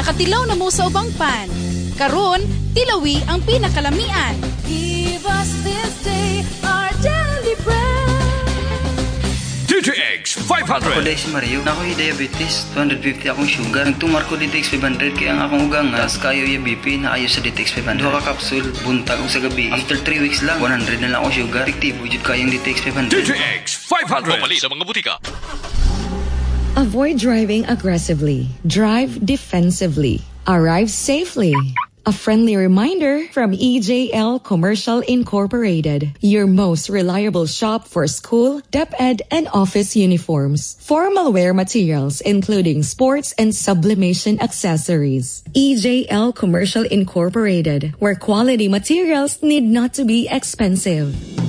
nakatilaw na mo sa ubang pan. Karon, tilawi ang pinakalamian. Give us this day our daily bread. DTX 500. Ako dahil si Mario, na ako'y diabetes, 250 akong sugar. Nagtumar ko DTX 500 kaya ang akong ugang tas kayo yung BP na ayo sa DTX 500. Duha ka kapsul, buntag ko sa gabi. After 3 weeks lang, 100 na lang akong sugar. Efektibo jud kayong DTX 500. DTX 500. Pumali sa mga butika. Avoid driving aggressively. Drive defensively. Arrive safely. A friendly reminder from EJL Commercial Incorporated, your most reliable shop for school, DepEd, and office uniforms. Formal wear materials, including sports and sublimation accessories. EJL Commercial Incorporated, where quality materials need not to be expensive.